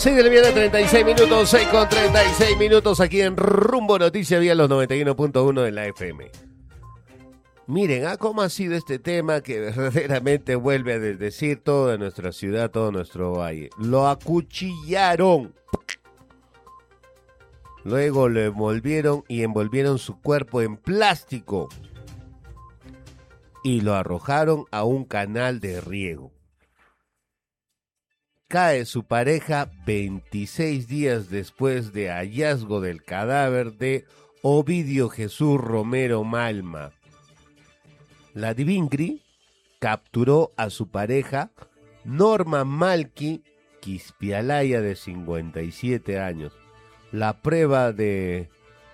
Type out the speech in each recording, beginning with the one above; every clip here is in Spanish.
6 de la mañana, 36 minutos, 6 con 36 minutos aquí en Rumbo Noticias vía los 91.1 de la FM. Miren, cómo ha sido este tema que verdaderamente vuelve a desdecir toda nuestra ciudad, todo nuestro valle. Lo acuchillaron. Luego lo envolvieron y envolvieron su cuerpo en plástico. Y lo arrojaron a un canal de riego. Cae su pareja 26 días después de hallazgo del cadáver de Ovidio Jesús Romero Malma. La Divincri capturó a su pareja Norma Malqui Quispialaya de 57 años. La prueba de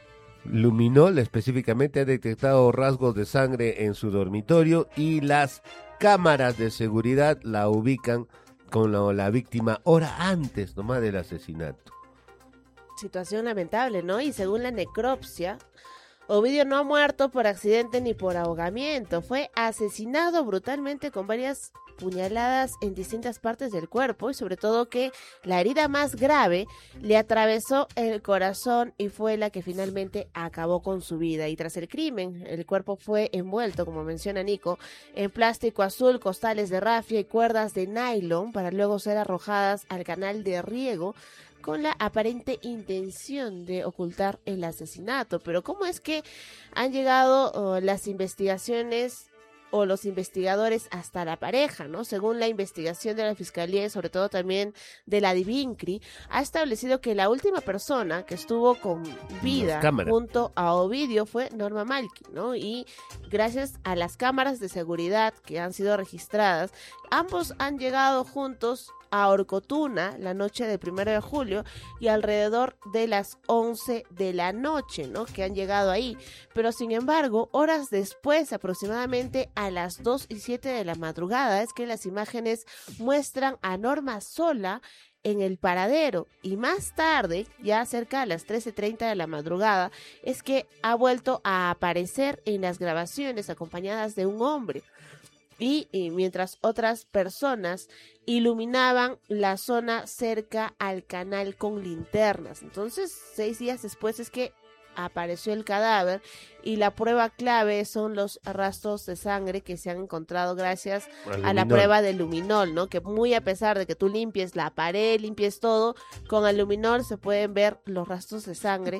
luminol específicamente ha detectado rasgos de sangre en su dormitorio y las cámaras de seguridad la ubican con la víctima hora antes nomás del asesinato. Situación lamentable, ¿no? Y según la necropsia, Ovidio no ha muerto por accidente ni por ahogamiento. Fue asesinado brutalmente con varias puñaladas en distintas partes del cuerpo y sobre todo que la herida más grave le atravesó el corazón y fue la que finalmente acabó con su vida. Y tras el crimen, el cuerpo fue envuelto, como menciona Nico, en plástico azul, costales de rafia y cuerdas de nylon para luego ser arrojadas al canal de riego con la aparente intención de ocultar el asesinato. Pero ¿cómo es que han llegado las investigaciones o los investigadores hasta la pareja, ¿no? Según la investigación de la Fiscalía y sobre todo también de la Divincri, ha establecido que la última persona que estuvo con vida junto a Ovidio fue Norma Malqui, ¿no? Y gracias a las cámaras de seguridad que han sido registradas, ambos han llegado juntos a Orcotuna la noche del 1 de julio y alrededor de las 11 de la noche, ¿no? Que han llegado ahí. Pero sin embargo, horas después, aproximadamente a las 2:07 de la madrugada, es que las imágenes muestran a Norma sola en el paradero y más tarde, ya cerca de las 13:30 de la madrugada, es que ha vuelto a aparecer en las grabaciones acompañadas de un hombre. Y mientras otras personas iluminaban la zona cerca al canal con linternas. Entonces, 6 días después es que apareció el cadáver y la prueba clave son los rastros de sangre que se han encontrado gracias a la prueba del luminol, ¿no? Que muy a pesar de que tú limpies la pared, limpies todo, con el luminol se pueden ver los rastros de sangre.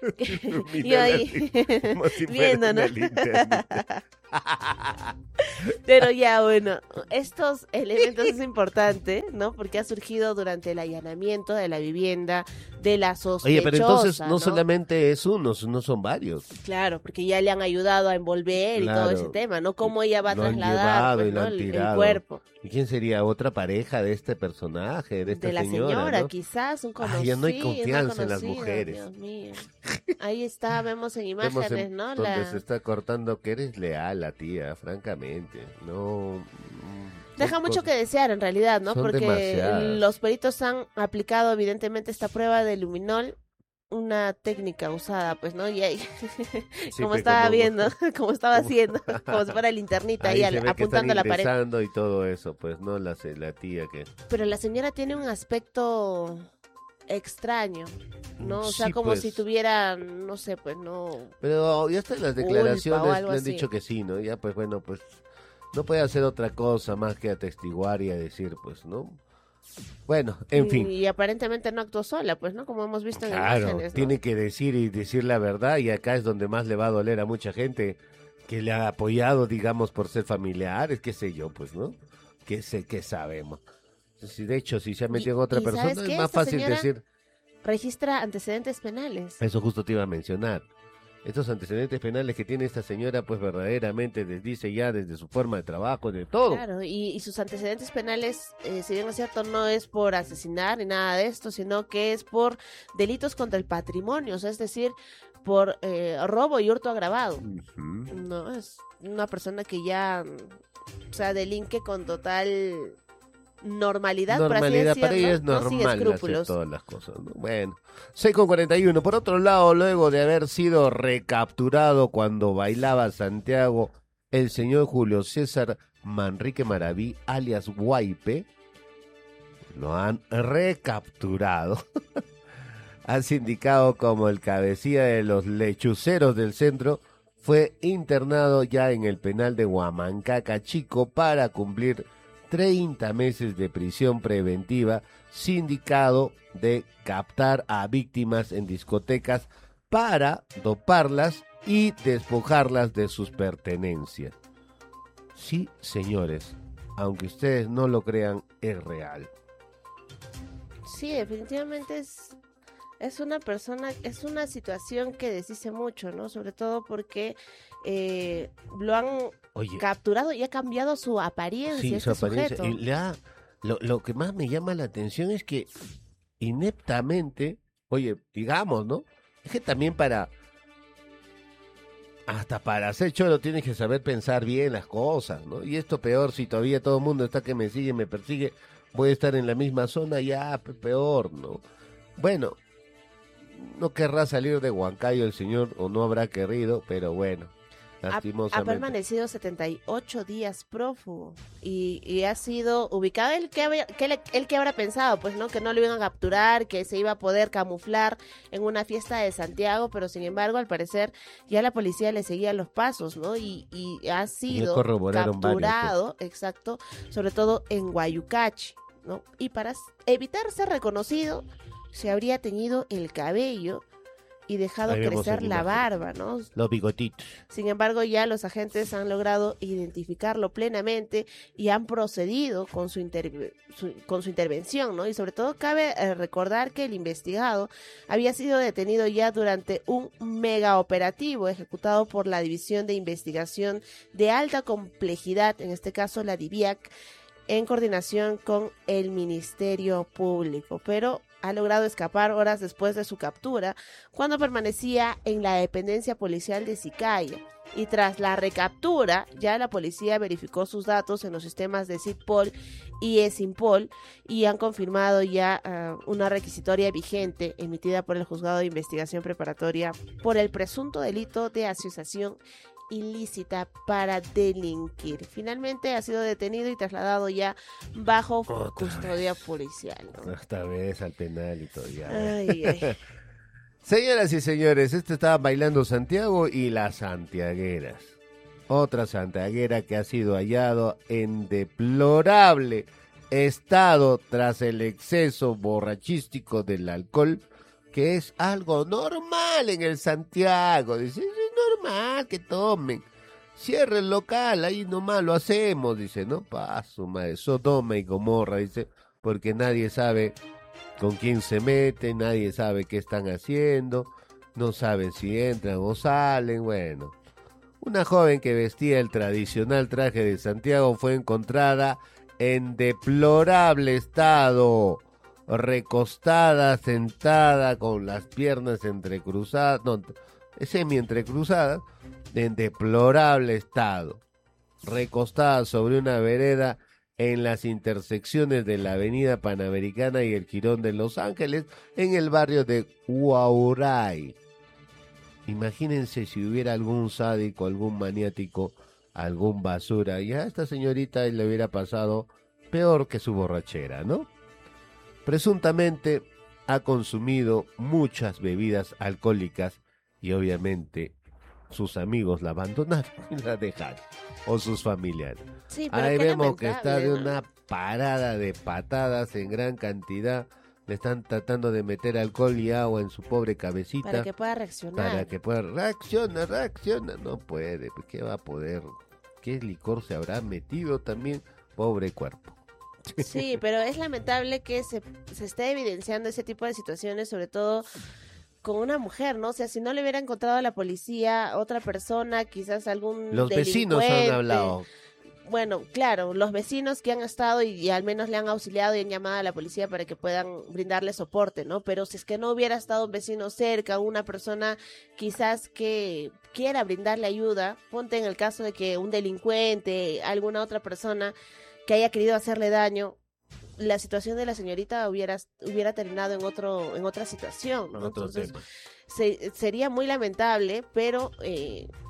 Y ahí viendo, ¿no? Pero ya, bueno, estos elementos es importante, ¿no? Porque ha surgido durante el allanamiento de la vivienda de la sospechosa. Oye, pero entonces no solamente es uno, no son varios. Claro, porque ya le han ayudado a envolver y todo ese tema, ¿no? Cómo ella va a trasladar pues, ¿no? el cuerpo. ¿Y quién sería? ¿Otra pareja de este personaje, de esta señora? De la señora, ¿no? quizás, un conocido. Ya no hay confianza en las mujeres. Dios mío. Ahí está, vemos en imágenes, ¿no? Donde se está cortando que eres leal, la tía, francamente. No... Deja mucho que desear en realidad, ¿no? Porque demasiadas. Los peritos han aplicado evidentemente esta prueba de luminol, una técnica usada, pues, ¿no? Y ahí, sí, como estaba viendo, como estaba haciendo, como si fuera linternita ahí apuntando a la pared. Y todo eso, pues, ¿no? La tía que... Pero la señora tiene un aspecto extraño, ¿no? O sea, sí, como pues, si tuviera, no sé, pues, no... Pero ya hasta en las declaraciones le han así. dicho que sí, ¿no? Ya, pues, bueno, pues... No puede hacer otra cosa más que atestiguar y a decir, pues, ¿no? Bueno, en fin. Y aparentemente no actuó sola, pues, ¿no? Como hemos visto en imágenes, ¿no? Tiene que decir y decir la verdad y acá es donde más le va a doler a mucha gente que le ha apoyado, digamos, por ser familiares, qué sé yo, pues, ¿no? Que sabemos. De hecho, si se ha metido en otra persona es más fácil decir... Registra antecedentes penales. Eso justo te iba a mencionar. Estos antecedentes penales que tiene esta señora, pues verdaderamente desdice ya desde su forma de trabajo, de todo. Claro, y sus antecedentes penales, si bien es cierto, no es por asesinar ni nada de esto, sino que es por delitos contra el patrimonio, o sea, es decir, por robo y hurto agravado. No, es una persona que ya, o sea, delinque con total... normalidad por así decirlo, para ella es normal hacer todas las cosas, ¿no? Bueno, 6:41. Por otro lado, luego de haber sido recapturado cuando bailaba Santiago, el señor Julio César Manrique Maraví, alias Guaype, lo han recapturado. Han sindicado como el cabecilla de los lechuceros del centro. Fue internado ya en el penal de Huamancaca Chico para cumplir 30 meses de prisión preventiva, sindicado de captar a víctimas en discotecas para doparlas y despojarlas de sus pertenencias. Sí, señores, aunque ustedes no lo crean, es real. Sí, definitivamente es una persona, es una situación que desdice mucho, ¿no? Sobre todo porque lo han capturado y ha cambiado su apariencia, sí, su apariencia. sujeto. Y lo que más me llama la atención es que ineptamente, digamos, ¿no? Es que también hasta para hacer choro tienes que saber pensar bien las cosas, ¿no? Y esto peor, si todavía todo el mundo está que me sigue, me persigue, voy a estar en la misma zona, ya peor, ¿no? Bueno, no querrá salir de Huancayo el señor, o no habrá querido, pero bueno, lastimosamente. Ha permanecido 78 días prófugo y ha sido ubicado el que habrá pensado, pues, ¿no? Que no lo iban a capturar, que se iba a poder camuflar en una fiesta de Santiago, pero sin embargo, al parecer, ya la policía le seguía los pasos, ¿no? Y ha sido capturado, varios, pues. Exacto, sobre todo en Guayucachi, ¿no? Y para evitar ser reconocido, se habría teñido el cabello y dejado crecer la barba, ¿no? Los bigotitos. Sin embargo, ya los agentes han logrado identificarlo plenamente y han procedido con su intervención, ¿no? Y sobre todo cabe recordar que el investigado había sido detenido ya durante un mega operativo ejecutado por la División de Investigación de Alta Complejidad, en este caso la DIVIAC, en coordinación con el Ministerio Público, pero ha logrado escapar horas después de su captura, cuando permanecía en la dependencia policial de Sicaya. Y tras la recaptura, ya la policía verificó sus datos en los sistemas de SITPOL y ESIMPOL y han confirmado ya una requisitoria vigente emitida por el Juzgado de Investigación Preparatoria por el presunto delito de asociación ilícita para delinquir. Finalmente ha sido detenido y trasladado ya bajo custodia policial, ¿no? Esta vez al penal y todo ya. Ay. Señoras y señores, estaba bailando Santiago y las santiagueras. Otra santiaguera que ha sido hallado en deplorable estado tras el exceso borrachístico del alcohol, que es algo normal en el Santiago. Dice, es normal que tomen. Cierre el local, ahí nomás lo hacemos, dice, no paso, madre, Sodoma y Gomorra, dice, porque nadie sabe con quién se mete, nadie sabe qué están haciendo, no saben si entran o salen, bueno. Una joven que vestía el tradicional traje de Santiago fue encontrada en deplorable estado, recostada, sentada, con las piernas entrecruzadas, semi-entrecruzadas, en deplorable estado, recostada sobre una vereda en las intersecciones de la Avenida Panamericana y el Jirón de Los Ángeles, en el barrio de Huauray. Imagínense si hubiera algún sádico, algún maniático, algún basura, y a esta señorita le hubiera pasado peor que su borrachera, ¿no? Presuntamente ha consumido muchas bebidas alcohólicas y obviamente sus amigos la abandonaron y la dejaron, o sus familiares. Sí, pero ahí vemos que está de ¿no? una parada de patadas en gran cantidad. Le están tratando de meter alcohol y agua en su pobre cabecita. Para que pueda reaccionar. Para que pueda reacciona. No puede, pues, ¿qué va a poder? ¿Qué licor se habrá metido también? Pobre cuerpo. Sí, pero es lamentable que se esté evidenciando ese tipo de situaciones, sobre todo con una mujer, ¿no? O sea, si no le hubiera encontrado a la policía, otra persona, quizás algún Los vecinos han hablado. Bueno, claro, los vecinos que han estado y al menos le han auxiliado y han llamado a la policía para que puedan brindarle soporte, ¿no? Pero si es que no hubiera estado un vecino cerca, una persona quizás que quiera brindarle ayuda, ponte en el caso de que un delincuente, alguna otra persona que haya querido hacerle daño, la situación de la señorita hubiera terminado en otra situación, ¿no? Entonces sería muy lamentable, pero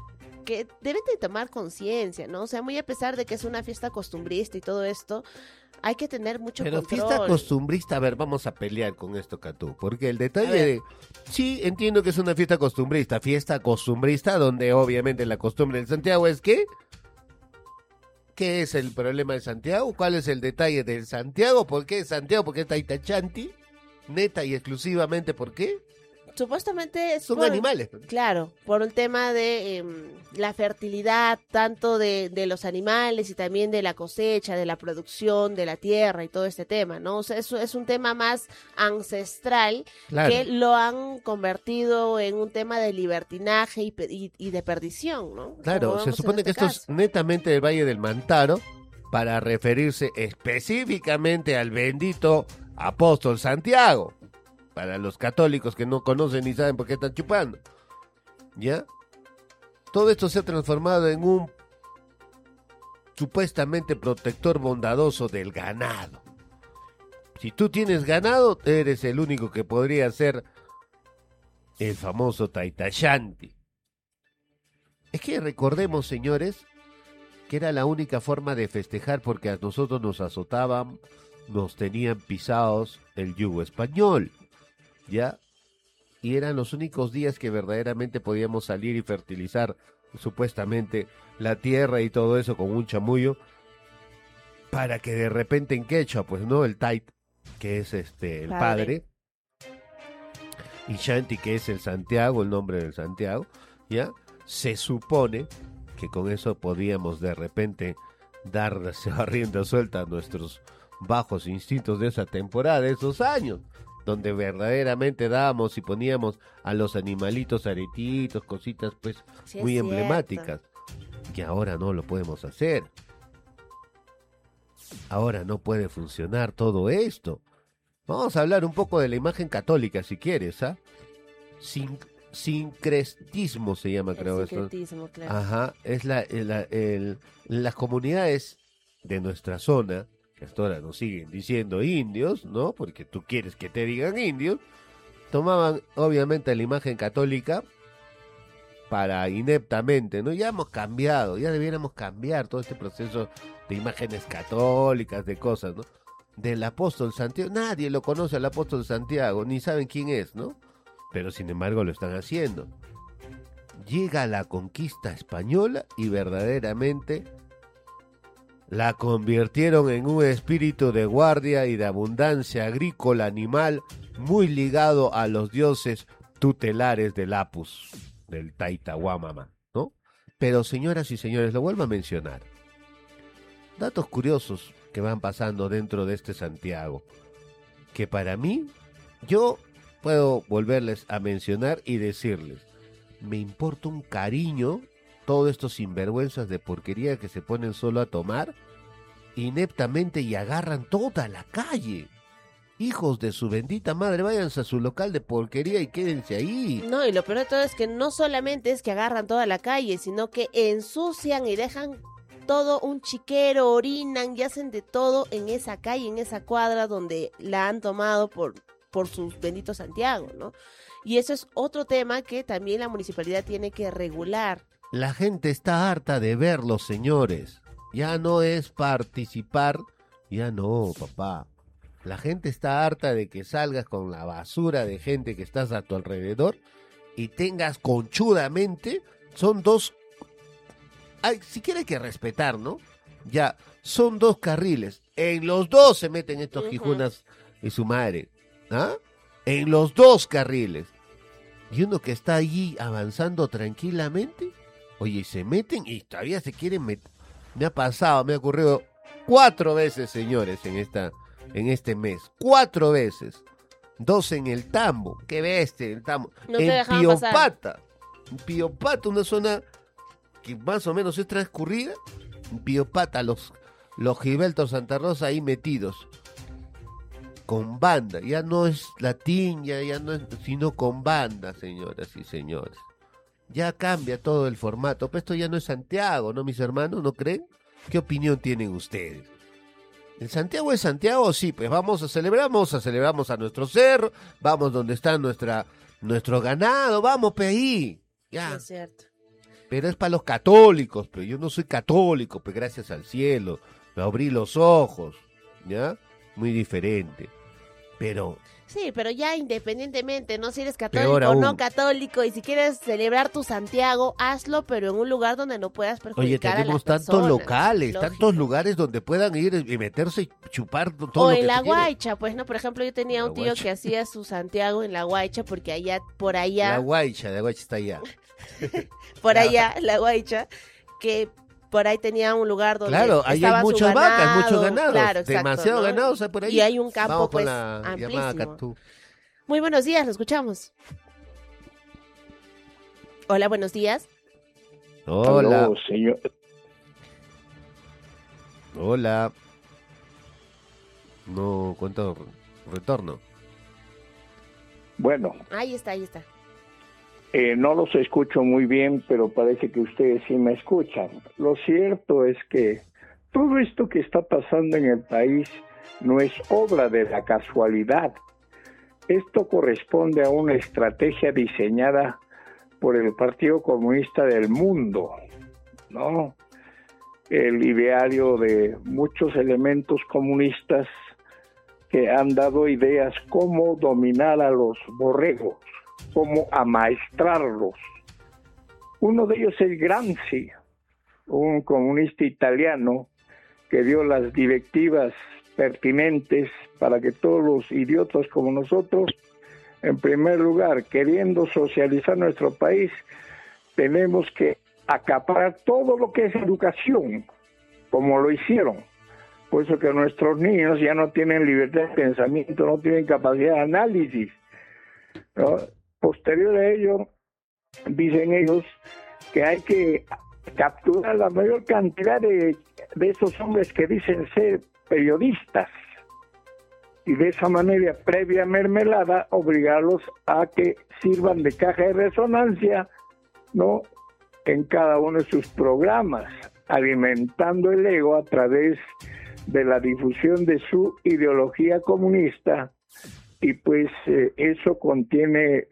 que deben de tomar conciencia, ¿no? O sea, muy a pesar de que es una fiesta costumbrista y todo esto, hay que tener mucho Pero control. fiesta costumbrista, a ver, vamos a pelear con esto, Catú, porque el A detalle ver. de... Sí, entiendo que es una fiesta costumbrista, donde obviamente la costumbre del Santiago es que... ¿Qué es el problema de Santiago? ¿Cuál es el detalle del Santiago? ¿Por qué Santiago? ¿Por qué Taitachanti? Neta y exclusivamente, ¿por qué? Supuestamente es Son animales. Claro, por un tema de la fertilidad, tanto de los animales y también de la cosecha, de la producción, de la tierra y todo este tema, ¿no? O sea, eso es un tema más ancestral Claro. que lo han convertido en un tema de libertinaje y de perdición, ¿no? Claro, Como se vemos en supone que este esto es caso. netamente del Valle del Mantaro para referirse específicamente al bendito apóstol Santiago. Para los católicos que no conocen ni saben por qué están chupando. ¿Ya? Todo esto se ha transformado en un supuestamente protector bondadoso del ganado. Si tú tienes ganado, eres el único que podría ser el famoso Taitachanti. Es que recordemos, señores, que era la única forma de festejar porque a nosotros nos azotaban, nos tenían pisados el yugo español, ¿ya? Y eran los únicos días que verdaderamente podíamos salir y fertilizar supuestamente la tierra y todo eso con un chamullo para que de repente en quechua, pues no, el Tait, que es el padre, y Shanti, que es el Santiago, el nombre del Santiago, ¿ya? Se supone que con eso podíamos de repente darse a rienda suelta a nuestros bajos instintos de esa temporada, de esos años, donde verdaderamente dábamos y poníamos a los animalitos aretitos, cositas pues Sí, es muy cierto. emblemáticas, que ahora no lo podemos hacer. Ahora no puede funcionar todo esto. Vamos a hablar un poco de la imagen católica si quieres, ¿ah? Sincretismo se llama, El creo esto. sincretismo, claro. Ajá, es las comunidades de nuestra zona, que hasta ahora nos siguen diciendo indios, ¿no? Porque tú quieres que te digan indios, tomaban obviamente la imagen católica para ineptamente, ¿no? Ya hemos cambiado, ya debiéramos cambiar todo este proceso de imágenes católicas, de cosas, ¿no? Del apóstol Santiago, nadie lo conoce al apóstol Santiago, ni saben quién es, ¿no? Pero sin embargo lo están haciendo. Llega la conquista española y verdaderamente la convirtieron en un espíritu de guardia y de abundancia agrícola animal muy ligado a los dioses tutelares del Apus, del Taitahuamama, ¿no? Pero señoras y señores, lo vuelvo a mencionar. Datos curiosos que van pasando dentro de este Santiago, que para mí, yo puedo volverles a mencionar y decirles, me importa un cariño todos estos sinvergüenzas de porquería que se ponen solo a tomar ineptamente y agarran toda la calle. Hijos de su bendita madre, váyanse a su local de porquería y quédense ahí. No, y lo peor de todo es que no solamente es que agarran toda la calle, sino que ensucian y dejan todo un chiquero, orinan y hacen de todo en esa calle, en esa cuadra donde la han tomado por sus benditos Santiago, ¿no? Y eso es otro tema que también la municipalidad tiene que regular. La gente está harta de verlo, señores. Ya no es participar, ya no, papá. La gente está harta de que salgas con la basura de gente que estás a tu alrededor y tengas conchudamente, son dos, ay, siquiera hay que respetar, ¿no? Ya, son dos carriles, en los dos se meten estos jijunas y su madre, ¿ah? En los dos carriles. Y uno que está allí avanzando tranquilamente, oye, se meten y todavía se quieren meter. Me ha ocurrido 4 veces, señores, en este mes. 4 veces. 2 en el Tambo. ¿Qué bestia el Tambo? No te en dejaban pasar. Piopata. En Piopata, una zona que más o menos es transcurrida. En Piopata, los Gilberto Santa Rosa ahí metidos. Con banda. Ya no es latín, ya no es, sino con banda, señoras y señores. Ya cambia todo el formato. Pero esto ya no es Santiago, ¿no, mis hermanos? ¿No creen? ¿Qué opinión tienen ustedes? ¿El Santiago es Santiago? Sí, pues vamos a celebrar a nuestro cerro, vamos donde está nuestro ganado, vamos pe ahí. Ya. Es cierto. Pero es para los católicos, pero yo no soy católico, pues gracias al cielo, me abrí los ojos, ¿ya? Muy diferente. Pero Sí, pero ya independientemente, ¿no? Si eres Peor católico o aún. no católico, y si quieres celebrar tu Santiago, hazlo, pero en un lugar donde no puedas perjudicar oye, a las tenemos tantos personas. locales, Lógico. tantos lugares donde puedan ir y meterse y chupar todo O lo que en La se quiere. Guaycha, pues, ¿no? Por ejemplo, yo tenía La un tío Guaycha. que hacía su Santiago en La Guaycha, porque allá, por La allá, Guaycha está allá. por claro. allá, La Guaycha, que por ahí tenía un lugar donde Claro, ahí estaba hay su muchas vacas, ganado, muchos ganados, claro, exacto, demasiado ¿no? ganados hay por ahí. Y hay un campo, Vamos pues, con la llamada amplísimo. Catú. Muy buenos días, lo escuchamos. Hola, buenos días. Hola, Aló, señor. hola. No, ¿cuánto retorno? Bueno, Ahí está, ahí está. no los escucho muy bien, pero parece que ustedes sí me escuchan. Lo cierto es que todo esto que está pasando en el país no es obra de la casualidad. Esto corresponde a una estrategia diseñada por el Partido Comunista del Mundo, ¿no? El ideario de muchos elementos comunistas que han dado ideas cómo dominar a los borregos, cómo amaestrarlos. Uno de ellos es Gramsci, un comunista italiano que dio las directivas pertinentes para que todos los idiotas como nosotros, en primer lugar, queriendo socializar nuestro país, tenemos que acaparar todo lo que es educación, como lo hicieron. Por eso que nuestros niños ya no tienen libertad de pensamiento, no tienen capacidad de análisis, ¿no? Posterior a ello, dicen ellos que hay que capturar la mayor cantidad de esos hombres que dicen ser periodistas y de esa manera, previa mermelada, obligarlos a que sirvan de caja de resonancia, ¿no?, en cada uno de sus programas, alimentando el ego a través de la difusión de su ideología comunista. Y pues eso contiene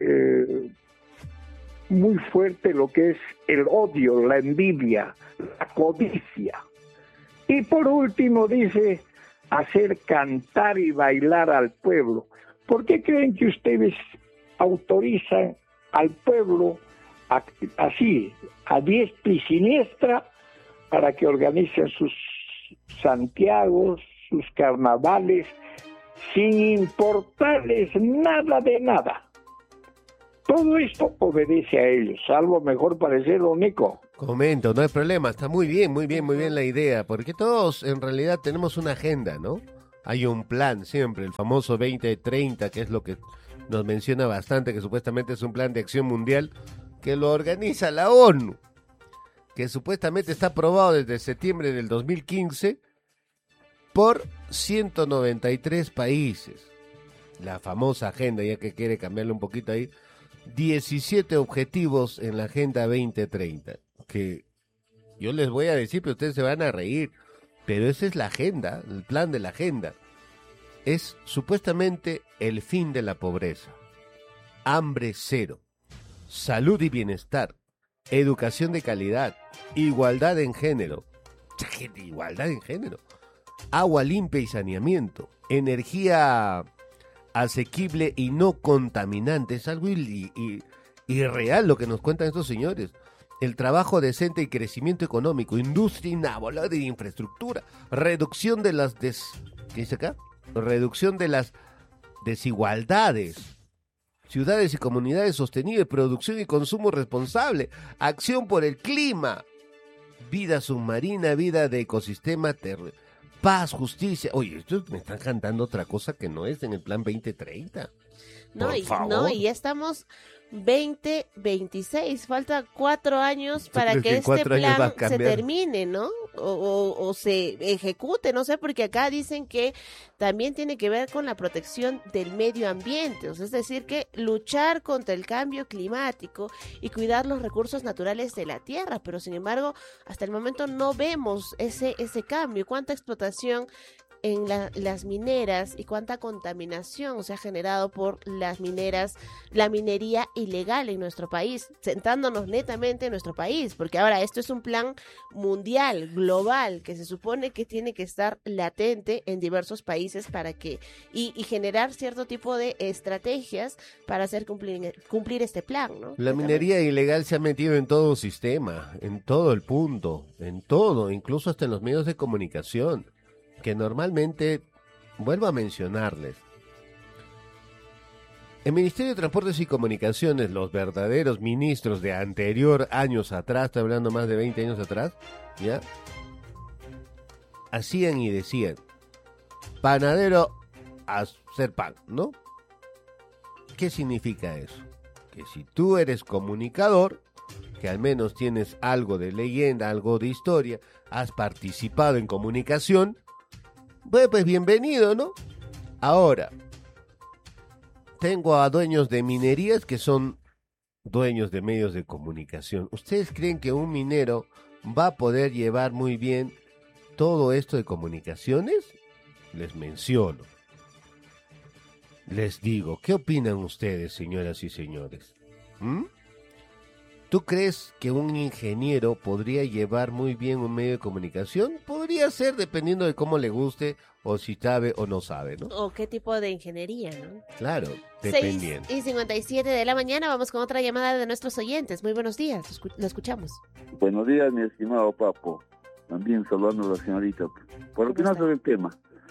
muy fuerte lo que es el odio, la envidia, la codicia. Y por último dice, hacer cantar y bailar al pueblo. ¿Por qué creen que ustedes autorizan al pueblo así, a diestra y siniestra, para que organicen sus Santiagos, sus carnavales, sin importarles nada de nada? Todo esto obedece a ellos, salvo mejor parecerlo, Nico. Comento, no hay problema, está muy bien la idea, porque todos en realidad tenemos una agenda, ¿no? Hay un plan siempre, el famoso 2030, que es lo que nos menciona bastante, que supuestamente es un plan de acción mundial que lo organiza la ONU, que supuestamente está aprobado desde septiembre del 2015 por 193 países. La famosa agenda, ya que quiere cambiarle un poquito ahí, 17 objetivos en la Agenda 2030, que yo les voy a decir, pero ustedes se van a reír, pero esa es la agenda, el plan de la agenda. Es supuestamente el fin de la pobreza, hambre cero, salud y bienestar, educación de calidad, igualdad en género, agua limpia y saneamiento, energía asequible y no contaminante. Es algo irreal lo que nos cuentan estos señores. El trabajo decente y crecimiento económico, industria inabolada de infraestructura, reducción de las ¿qué dice acá? Reducción de las desigualdades, ciudades y comunidades sostenibles, producción y consumo responsable, acción por el clima, vida submarina, vida de ecosistema, paz, justicia. Oye, estos me están cantando otra cosa que no es en el plan 2030. Por favor. Y ya estamos 2026, falta 4 años para que este plan se termine, ¿no? O se ejecute, no sé, porque acá dicen que también tiene que ver con la protección del medio ambiente, o sea, es decir, que luchar contra el cambio climático y cuidar los recursos naturales de la tierra, pero sin embargo, hasta el momento no vemos ese cambio. ¿Cuánta explotación en las mineras y cuánta contaminación se ha generado por las mineras, la minería ilegal en nuestro país, centrándonos netamente en nuestro país, porque ahora esto es un plan mundial, global, que se supone que tiene que estar latente en diversos países para que, y generar cierto tipo de estrategias para hacer cumplir este plan, ¿no? La minería ilegal se ha metido en todo sistema, en todo el punto, en todo, incluso hasta en los medios de comunicación, que normalmente, vuelvo a mencionarles, el Ministerio de Transportes y Comunicaciones, los verdaderos ministros de anterior años atrás, estoy hablando más de 20 años atrás, ¿ya? Hacían y decían, panadero a hacer pan, ¿no? ¿Qué significa eso? Que si tú eres comunicador, que al menos tienes algo de leyenda, algo de historia, has participado en comunicación, pues bienvenido, ¿no? Ahora, tengo a dueños de minerías que son dueños de medios de comunicación. ¿Ustedes creen que un minero va a poder llevar muy bien todo esto de comunicaciones? Les menciono. Les digo, ¿qué opinan ustedes, señoras y señores? ¿Tú crees que un ingeniero podría llevar muy bien un medio de comunicación? Podría ser, dependiendo de cómo le guste, o si sabe o no sabe, ¿no? O qué tipo de ingeniería, ¿no? Claro, dependiendo. 6:57 de la mañana, vamos con otra llamada de nuestros oyentes. Muy buenos días, lo escuchamos. Buenos días, mi estimado Papo. También saludando a la señorita. Por opinar sobre el tema.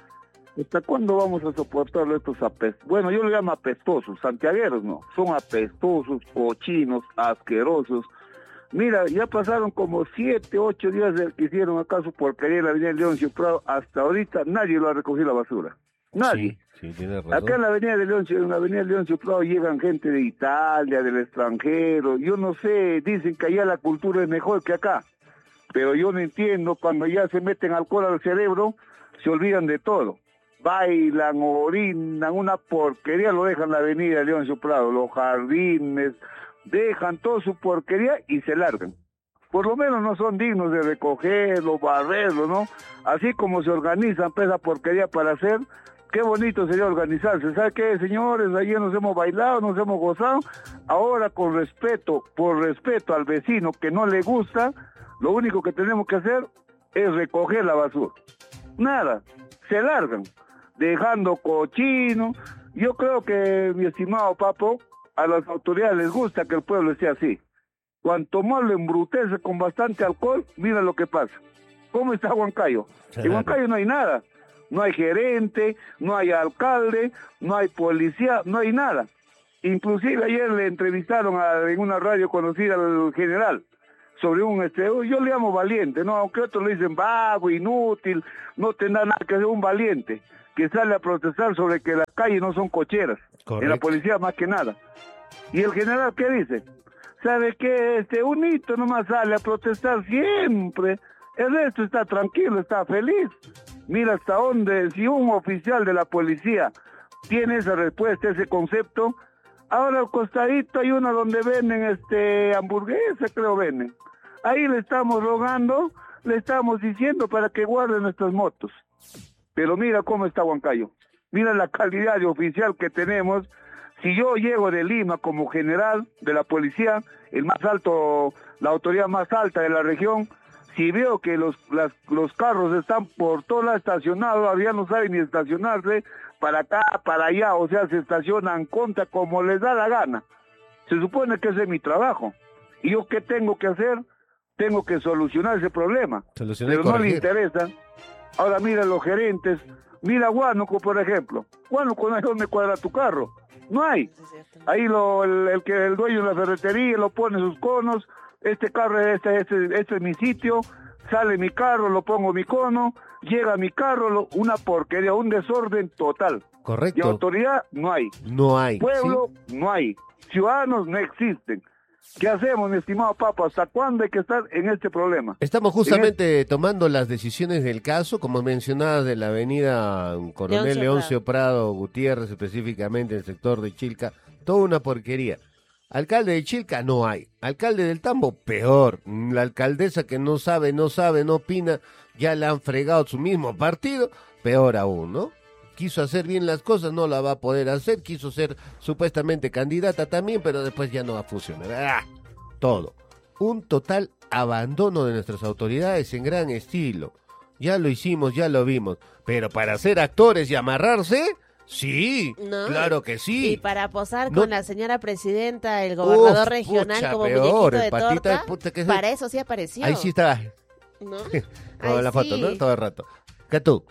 ¿Hasta cuándo vamos a soportar estos apestosos? Bueno, yo le llamo apestosos, santiagueros no, son apestosos, cochinos, asquerosos. Mira, ya pasaron como 7, 8 días de que hicieron acaso porquería en la avenida Leoncio Prado, hasta ahorita nadie lo ha recogido la basura. Nadie. Sí, tiene razón. Acá en la avenida de Leoncio Prado llegan gente de Italia, del extranjero, yo no sé, dicen que allá la cultura es mejor que acá, pero yo no entiendo, cuando ya se meten alcohol al cerebro, se olvidan de todo. Bailan, orinan, una porquería lo dejan en la avenida Leoncio Prado, los jardines, dejan toda su porquería y se largan. Por lo menos no son dignos de recogerlo, barrerlo, ¿no? Así como se organizan esa porquería para hacer, qué bonito sería organizarse. ¿Sabe qué, señores? Ayer nos hemos bailado, nos hemos gozado. Ahora, con respeto, por respeto al vecino que no le gusta, lo único que tenemos que hacer es recoger la basura. Nada, se largan, dejando cochino. Yo creo que, mi estimado Papo, a las autoridades les gusta que el pueblo esté así. Cuanto más lo embrutece con bastante alcohol, mira lo que pasa. ¿Cómo está Huancayo? En Huancayo no hay nada. No hay gerente, no hay alcalde, no hay policía, no hay nada. Inclusive ayer le entrevistaron en una radio conocida al general sobre yo le llamo valiente, ¿no? Aunque otros le dicen vago, inútil, no tendrá nada que ser, un valiente que sale a protestar sobre que las calles no son cocheras. Correcto. En la policía más que nada. ¿Y el general qué dice? ¿Sabe qué? Un hito nomás sale a protestar siempre. El resto está tranquilo, está feliz. Mira hasta dónde, si un oficial de la policía tiene esa respuesta, ese concepto, ahora al costadito hay uno donde venden hamburguesas, creo venden. Ahí le estamos rogando, le estamos diciendo para que guarden nuestras motos. Pero mira cómo está Huancayo. Mira la calidad de oficial que tenemos. Si yo llego de Lima como general de la policía, el más alto, la autoridad más alta de la región, si veo que los carros están por toda estacionados, ya no saben ni estacionarse, para acá, para allá, o sea, se estacionan contra como les da la gana. Se supone que ese es mi trabajo. ¿Y yo qué tengo que hacer? Tengo que solucionar ese problema. Pero no le interesa. Ahora mira los gerentes, mira Huánuco, por ejemplo. Huánuco no hay donde cuadrar tu carro. No hay. Ahí el dueño de la ferretería lo pone sus conos. Este carro, este es mi sitio. Sale mi carro, lo pongo mi cono. Llega mi carro, una porquería, un desorden total. Correcto. Y autoridad no hay. No hay. Pueblo no hay. Ciudadanos no existen. ¿Qué hacemos, mi estimado Papo? ¿Hasta cuándo hay que estar en este problema? Estamos justamente tomando las decisiones del caso, como mencionadas, de la avenida Coronel Leoncio Prado Gutiérrez, específicamente en el sector de Chilca. Toda una porquería. Alcalde de Chilca no hay. Alcalde del Tambo, peor. La alcaldesa que no sabe, no opina, ya le han fregado su mismo partido. peor aún, ¿no? Quiso hacer bien las cosas, no la va a poder hacer, quiso ser supuestamente candidata también, pero después ya no va a funcionar. ¡Ah! Todo. Un total abandono de nuestras autoridades en gran estilo. Ya lo hicimos, ya lo vimos. Pero para ser actores y amarrarse, sí, No, claro que sí. Y para posar No. con la señora presidenta, el gobernador regional pucha, como peor, muñequito de el patita de torta, puta que es- para eso sí apareció. Ahí sí estaba, ¿No? como Ahí la foto, sí. ¿no? Todo el rato. Catú,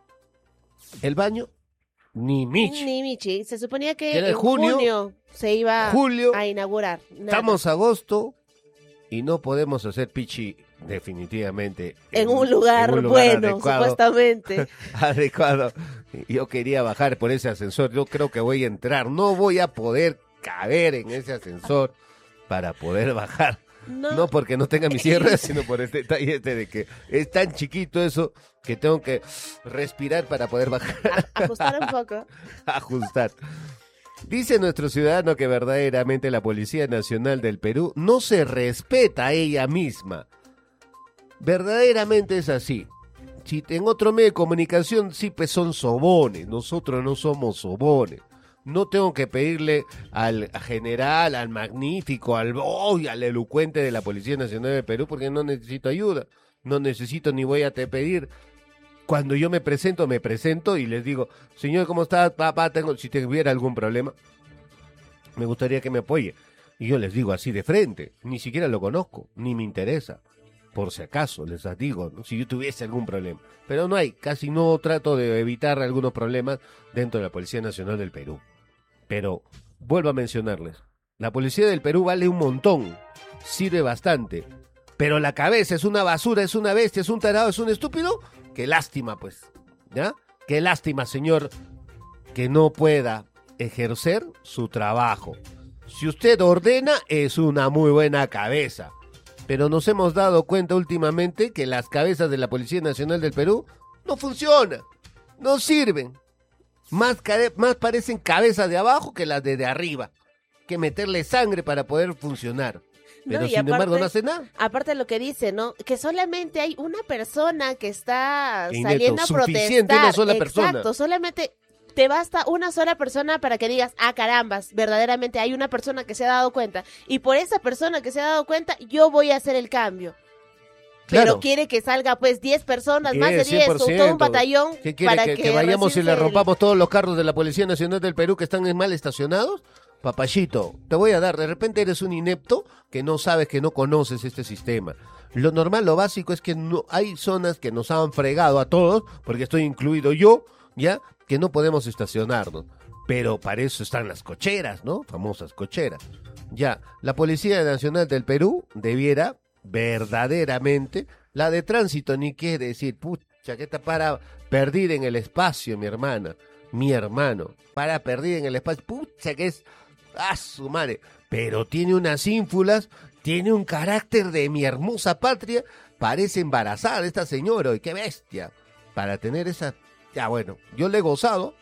el baño, ni Mitch. Ni Michi. Se suponía que Era en junio se iba Julio, a inaugurar. Nada. estamos a agosto y no podemos hacer pichi definitivamente en un lugar en un bueno, adecuado, supuestamente. adecuado. Yo quería bajar por ese ascensor, yo creo que voy a entrar, no voy a poder caber en ese ascensor para poder bajar. No porque no tenga mi sierra, sino por el detalle de que es tan chiquito eso que tengo que respirar para poder bajar. Ajustar un poco. Ajustar. Dice nuestro ciudadano que verdaderamente la Policía Nacional del Perú no se respeta a ella misma. Verdaderamente es así. Si en otro medio de comunicación sí pues son sobones, nosotros no somos sobones. No tengo que pedirle al general, al magnífico, al elocuente de la Policía Nacional del Perú porque no necesito ayuda. No necesito ni voy a te pedir. Cuando yo me presento y les digo, señor, ¿cómo está, papá? Si tuviera algún problema, me gustaría que me apoye. Y yo les digo así de frente, ni siquiera lo conozco, ni me interesa. Por si acaso, les digo, ¿no? Si yo tuviese algún problema. Pero no hay, casi no trato de evitar algunos problemas dentro de la Policía Nacional del Perú. Pero, vuelvo a mencionarles, la Policía del Perú vale un montón, sirve bastante. Pero la cabeza es una basura, es una bestia, es un tarado, es un estúpido. Qué lástima, pues, ¿ya? Qué lástima, señor, que no pueda ejercer su trabajo. Si usted ordena, es una muy buena cabeza. Pero nos hemos dado cuenta últimamente que las cabezas de la Policía Nacional del Perú no funcionan, no sirven. Más parecen cabezas de abajo que las de arriba. Que meterle sangre para poder funcionar. Pero No, y sin embargo no hace nada. Aparte de lo que dice, ¿no? Que solamente hay una persona que está Inepto, saliendo a suficiente protestar. una sola persona. Exacto, solamente te basta una sola persona para que digas, ah, carambas, verdaderamente hay una persona que se ha dado cuenta. Y por esa persona que se ha dado cuenta, yo voy a hacer el cambio. Pero Claro. quiere que salga pues 10 personas, más de 10, o 100%. todo un batallón. ¿Qué quiere? Para ¿Que vayamos y recién le se- rompamos todos los carros de la Policía Nacional del Perú que están mal estacionados? Papayito, te voy a dar, de repente eres un inepto que no sabes, que no conoces este sistema. Lo normal, lo básico es que no hay zonas que nos han fregado a todos, porque estoy incluido yo, ¿ya? Que no podemos estacionarnos. Pero para eso están las cocheras, ¿no? Famosas cocheras. Ya, la Policía Nacional del Perú debiera verdaderamente, la de tránsito ni quiere decir, pucha, que está para perder en el espacio, mi hermana, mi hermano, para perder en el espacio, pucha, que es, su madre, pero tiene unas ínfulas, tiene un carácter de mi hermosa patria, parece embarazada esta señora, y qué bestia, para tener esa, ya bueno, yo le he gozado,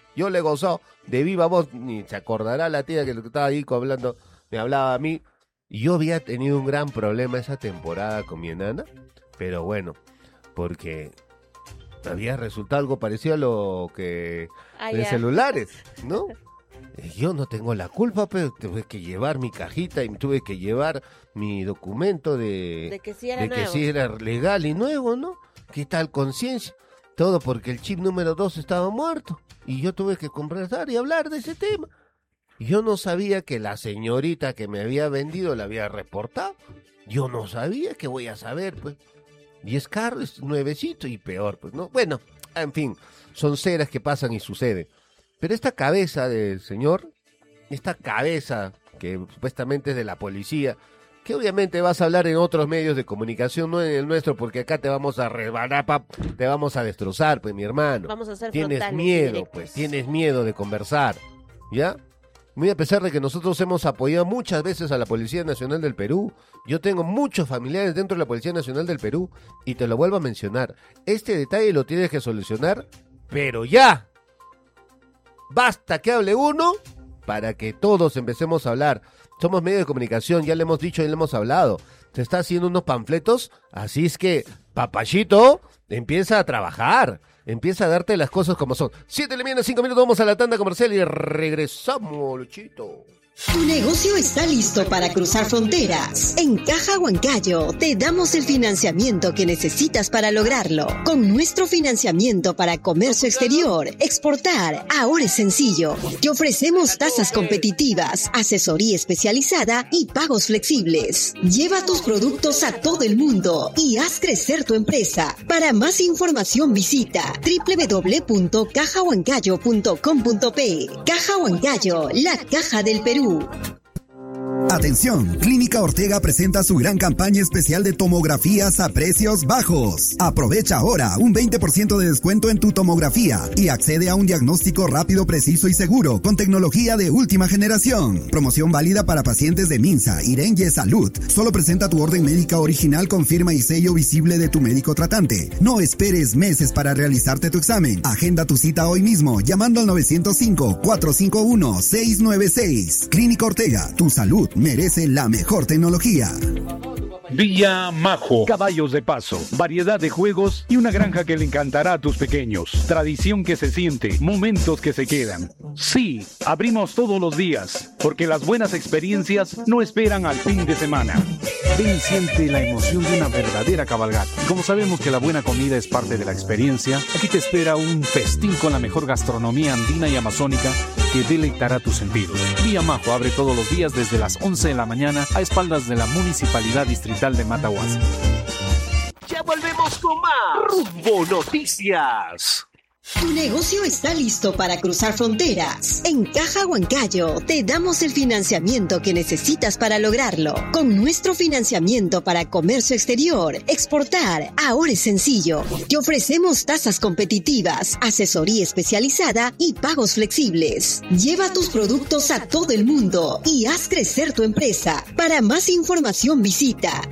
de viva voz, ni se acordará la tía que estaba ahí hablando, me hablaba a mí. Yo había tenido un gran problema esa temporada con mi enana, pero bueno, porque había resultado algo parecido a lo que Ah, de ya. celulares, ¿no? Yo no tengo la culpa, pero tuve que llevar mi cajita y tuve que llevar mi documento De que sí era de que nuevo. sí era legal y nuevo, ¿no? ¿Qué tal conciencia? Todo porque el chip número 2 estaba muerto y yo tuve que conversar y hablar de ese tema. Yo no sabía que la señorita que me había vendido la había reportado. Yo no sabía, ¿qué voy a saber, pues? Y es caro, es nuevecito y peor, pues, ¿no? Bueno, en fin, son ceras que pasan y suceden. Pero esta cabeza del señor, esta cabeza que supuestamente es de la policía, que obviamente vas a hablar en otros medios de comunicación, no en el nuestro, porque acá te vamos a rebanar, te vamos a destrozar, pues, mi hermano. Vamos a ser Tienes frontales y miedo, directos. pues, tienes miedo de conversar, ¿ya? Muy a pesar de que nosotros hemos apoyado muchas veces a la Policía Nacional del Perú, yo tengo muchos familiares dentro de la Policía Nacional del Perú, y te lo vuelvo a mencionar, este detalle lo tienes que solucionar, pero ya. Basta que hable uno para que todos empecemos a hablar. Somos medios de comunicación, ya le hemos dicho y le hemos hablado. Se está haciendo unos panfletos, así es que, papachito, empieza a trabajar. Empieza a darte las cosas como son. 7:05, vamos a la tanda comercial y regresamos, Luchito. Tu negocio está listo para cruzar fronteras. En Caja Huancayo te damos el financiamiento que necesitas para lograrlo. Con nuestro financiamiento para comercio exterior, exportar, ahora es sencillo. Te ofrecemos tasas competitivas, asesoría especializada y pagos flexibles. Lleva tus productos a todo el mundo y haz crecer tu empresa. Para más información visita www.cajahuancayo.com.p. Caja Huancayo, la caja del Perú. Atención, Clínica Ortega presenta su gran campaña especial de tomografías a precios bajos. Aprovecha ahora un 20% de descuento en tu tomografía y accede a un diagnóstico rápido, preciso y seguro con tecnología de última generación. Promoción válida para pacientes de Minsa, Irenye Salud. Solo presenta tu orden médica original con firma y sello visible de tu médico tratante. No esperes meses para realizarte tu examen. Agenda tu cita hoy mismo llamando al 905-451-696. Clínica Ortega, tu salud merece la mejor tecnología. Villa Majo, caballos de paso, variedad de juegos y una granja que le encantará a tus pequeños. Tradición que se siente, momentos que se quedan. Sí, abrimos todos los días, porque las buenas experiencias no esperan al fin de semana. Ven y siente la emoción de una verdadera cabalgata. Como sabemos que la buena comida es parte de la experiencia, aquí te espera un festín con la mejor gastronomía andina y amazónica que deleitará tus sentidos. Villa Majo abre todos los días desde las 11 de la mañana a espaldas de la Municipalidad Distrital de Matahuasi. Ya volvemos con más Rumbo Noticias. Tu negocio está listo para cruzar fronteras. En Caja Huancayo te damos el financiamiento que necesitas para lograrlo. Con nuestro financiamiento para comercio exterior, exportar, ahora es sencillo. Te ofrecemos tasas competitivas, asesoría especializada y pagos flexibles. Lleva tus productos a todo el mundo y haz crecer tu empresa. Para más información visita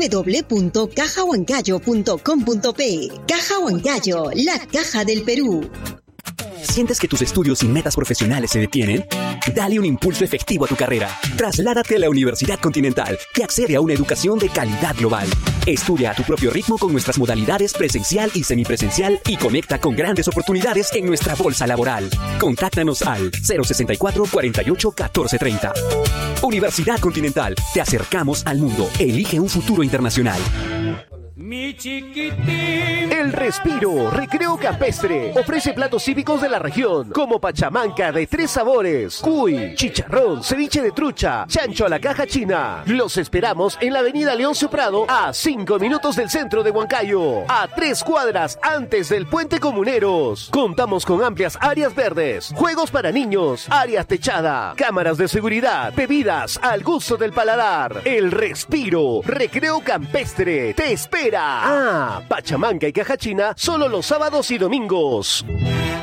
www.cajahuancayo.com.p. Caja Huancayo, la caja del Perú. ¿Sientes que tus estudios y metas profesionales se detienen? Dale un impulso efectivo a tu carrera. Trasládate a la Universidad Continental y accede a una educación de calidad global. Estudia a tu propio ritmo con nuestras modalidades presencial y semipresencial y conecta con grandes oportunidades en nuestra bolsa laboral. Contáctanos al 064 48 14 30. Universidad Continental. Te acercamos al mundo. Elige un futuro internacional. Mi chiquitín. El Respiro Recreo Campestre ofrece platos típicos de la región, como pachamanca de 3 sabores, cuy, chicharrón, ceviche de trucha, chancho a la caja china. Los esperamos en la avenida Leoncio Prado, a 5 minutos del centro de Huancayo, a 3 cuadras antes del Puente Comuneros. Contamos con amplias áreas verdes, juegos para niños, áreas techada, cámaras de seguridad, bebidas al gusto del paladar. El Respiro Recreo Campestre te espera. Pachamanca y caja china solo los sábados y domingos.